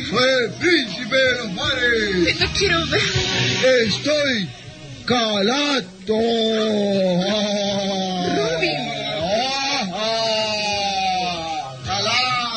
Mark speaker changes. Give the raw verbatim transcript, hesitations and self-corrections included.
Speaker 1: Soy príncipe de los mares.
Speaker 2: No quiero ver.
Speaker 1: Estoy calato.